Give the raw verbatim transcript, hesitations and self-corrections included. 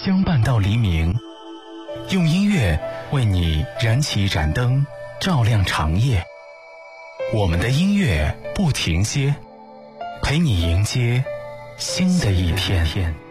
相伴到黎明，用音乐为你燃起一盏灯，照亮长夜。我们的音乐不停歇，陪你迎接新的一天。